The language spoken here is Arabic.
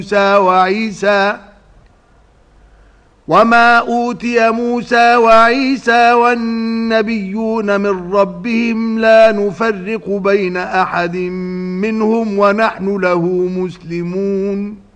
وما أوتي موسى وعيسى والنبيون من ربهم لا نفرق بين أحد منهم ونحن له مسلمون